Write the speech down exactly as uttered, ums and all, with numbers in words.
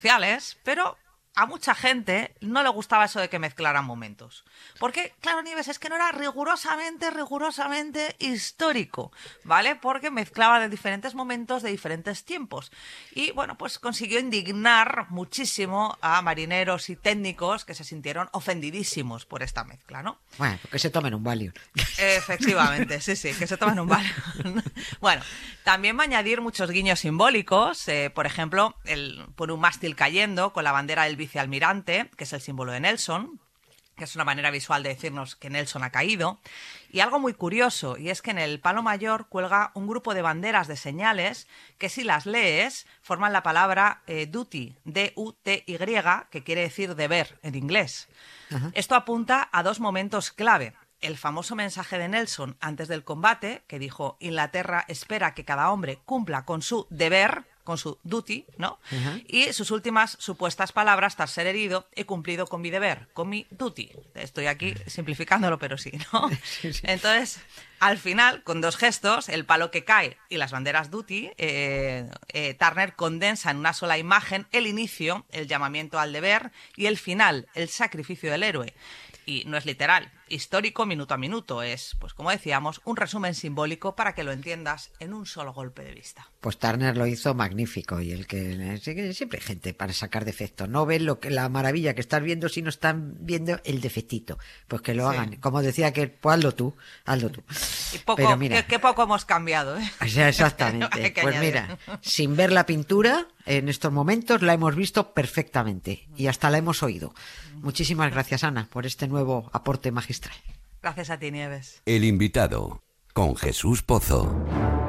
sociales, pero a mucha gente no le gustaba eso de que mezclaran momentos. Porque, claro, Nieves, es que no era rigurosamente, rigurosamente histórico, ¿vale? Porque mezclaba de diferentes momentos, de diferentes tiempos. Y, bueno, pues consiguió indignar muchísimo a marineros y técnicos que se sintieron ofendidísimos por esta mezcla, ¿no? Bueno, que se tomen un Valium. Efectivamente, sí, sí, que se tomen un Valium. Bueno, también va a añadir muchos guiños simbólicos, eh, por ejemplo, el, por un mástil cayendo con la bandera del vicealmirante, que es el símbolo de Nelson, que es una manera visual de decirnos que Nelson ha caído. Y algo muy curioso, y es que en el palo mayor cuelga un grupo de banderas de señales que si las lees forman la palabra eh, duty, D U T Y, que quiere decir deber en inglés. Ajá. Esto apunta a dos momentos clave. El famoso mensaje de Nelson antes del combate, que dijo: Inglaterra espera que cada hombre cumpla con su deber, con su duty, ¿no? Uh-huh. Y sus últimas supuestas palabras tras ser herido: he cumplido con mi deber, con mi duty. Estoy aquí simplificándolo, pero sí, ¿no? Sí, sí. Entonces, al final, con dos gestos, el palo que cae y las banderas duty, eh, eh, Turner condensa en una sola imagen el inicio, el llamamiento al deber, y el final, el sacrificio del héroe. Y no es literal, histórico minuto a minuto, es, pues como decíamos, un resumen simbólico para que lo entiendas en un solo golpe de vista. Pues Turner lo hizo magnífico, y el que siempre hay gente para sacar defectos, no ven lo que la maravilla que estás viendo si no están viendo el defectito, pues que lo sí. hagan, como decía que pues hazlo tú, hazlo tú. Y poco, pero mira, qué, qué poco hemos cambiado, ¿eh? O sea, exactamente, pues añadir. Mira, sin ver la pintura, en estos momentos la hemos visto perfectamente y hasta la hemos oído. Muchísimas gracias, Ana, por este nuevo aporte magistral. Gracias a ti, Nieves. El invitado, con Jesús Pozo.